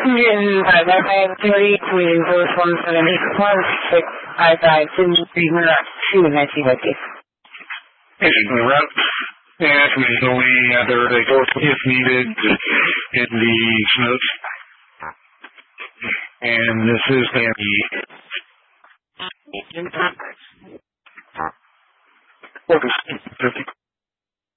Written by Reverend Terry Queen, verse 176, I died in Redeemer 2, 1950. And recently, there is a source if needed in the notes. And this is the Focus 50.